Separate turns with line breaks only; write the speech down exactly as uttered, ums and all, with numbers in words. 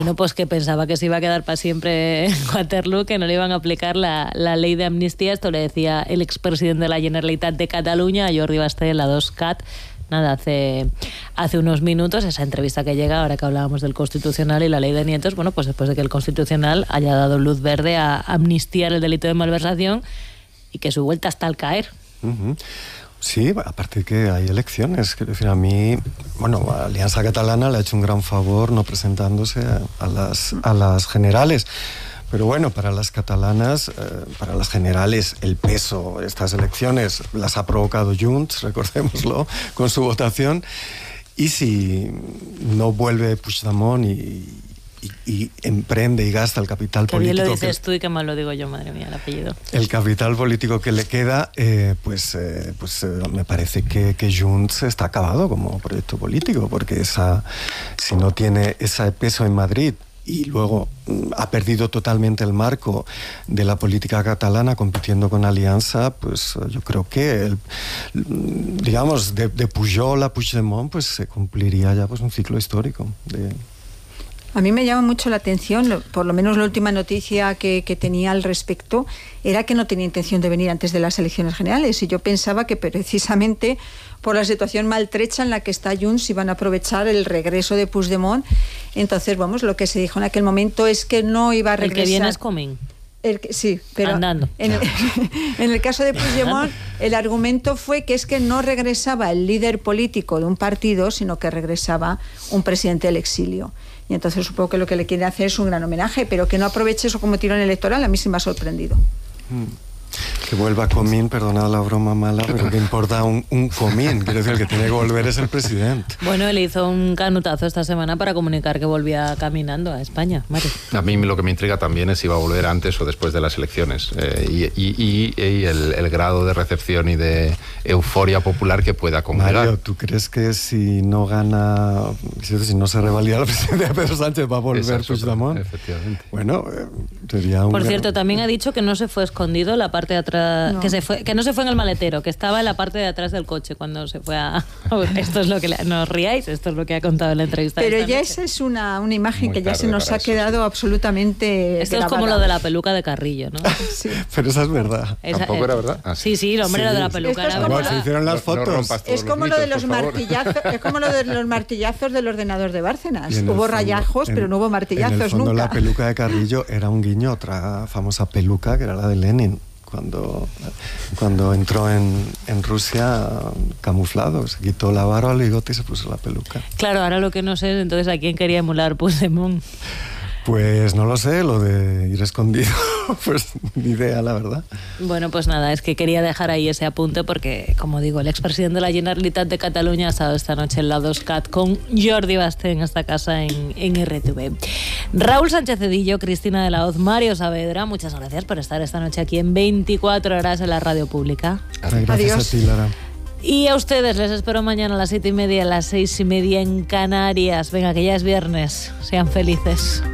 Bueno, pues que pensaba que se iba a quedar para siempre en Waterloo, que no le iban a aplicar la, la ley de amnistía. Esto le decía el expresidente de la Generalitat de Cataluña, a Jordi Basté, la dos cat. Nada, hace, hace unos minutos, esa entrevista que llega, ahora que hablábamos del Constitucional y la ley de nietos, bueno, pues después de que el Constitucional haya dado luz verde a amnistiar el delito de malversación y que su vuelta está al caer.
Uh-huh. Sí, aparte de que hay elecciones. Quiero decir, a mí, bueno, Alianza Catalana le ha hecho un gran favor no presentándose a, a, las, a las generales. Pero bueno, para las catalanas, eh, para las generales, el peso de estas elecciones las ha provocado Junts, recordémoslo, con su votación. Y si no vuelve Puigdemont y, y, y emprende y gasta el capital
qué
político...
Qué bien lo dices
que,
tú y qué mal lo digo yo, madre mía, el apellido.
El capital político que le queda, eh, pues, eh, pues eh, me parece que, que Junts está acabado como proyecto político, porque esa, si no tiene ese peso en Madrid y luego ha perdido totalmente el marco de la política catalana compitiendo con Alianza, pues yo creo que el, digamos de, de Pujol a Puigdemont pues se cumpliría ya pues un ciclo histórico de...
A mí me llama mucho la atención, por lo menos la última noticia que, que tenía al respecto era que no tenía intención de venir antes de las elecciones generales, y yo pensaba que precisamente por la situación maltrecha en la que está Junts iban a aprovechar el regreso de Puigdemont. Entonces, vamos, lo que se dijo en aquel momento es que no iba a regresar.
El que viene es Comín.
El que, sí, pero
andando.
En el, en el caso de Puigdemont, el argumento fue que es que no regresaba el líder político de un partido, sino que regresaba un presidente del exilio. Y entonces supongo que lo que le quiere hacer es un gran homenaje, pero que no aproveche eso como tirón electoral, a mí sí me ha sorprendido.
Mm. Que vuelva Comín, perdonad la broma mala, pero que importa un, un Comín. Quiero decir, el que tiene que volver es el presidente.
Bueno, él hizo un canutazo esta semana para comunicar que volvía caminando a España. Mari.
A mí lo que me intriga también es si va a volver antes o después de las elecciones. Eh, y y, y, y el, el grado de recepción y de euforia popular que pueda congregar.
Mario, ¿tú crees que si no gana, si no se revalida la presidencia de Pedro Sánchez va a volver Puigdemont?
Efectivamente.
Bueno, eh, sería un...
Por cierto, también ha dicho que no se fue escondido la parte de atrás, no. que se fue, que no se fue en el maletero, que estaba en la parte de atrás del coche cuando se fue a... Esto es lo que le... no os riáis, esto es lo que ha contado en la entrevista.
Pero ya
noche.
esa es una, una imagen Muy que ya se nos ha quedado eso, sí. absolutamente
Esto
grabada.
Es como lo de la peluca de Carrillo, ¿no?
Sí. Pero esa es verdad.
Esa, ¿Tampoco eh, era verdad?
Ah, sí, sí, el hombre sí. Lo de la peluca era
como
verdad.
Se hicieron las fotos.
No, no
es como
mitos,
lo de los martillazos, es como lo de los martillazos del ordenador de Bárcenas. Hubo fondo, rayajos, en, pero no hubo martillazos
en el fondo,
nunca.
La peluca de Carrillo era un guiño a otra famosa peluca que era la de Lenin. Cuando, cuando entró en, en Rusia camuflado, se quitó la barba, el bigote y se puso la peluca.
Claro, ahora lo que no sé es entonces a quién quería emular Puigdemont.
Pues no lo sé, lo de ir escondido, pues ni idea, la verdad.
Bueno, pues nada, es que quería dejar ahí ese apunte porque, como digo, el expresidente de la Generalitat de Cataluña ha estado esta noche en la dos cat con Jordi Basté en esta casa en, en R T V. Raúl Sánchez Cedillo, Cristina de la Hoz, Mario Saavedra, muchas gracias por estar esta noche aquí en veinticuatro horas en la radio pública.
Gracias
Adiós.
A ti, Lara.
Y a ustedes les espero mañana a las siete y media, a las seis y media en Canarias. Venga, que ya es viernes. Sean felices.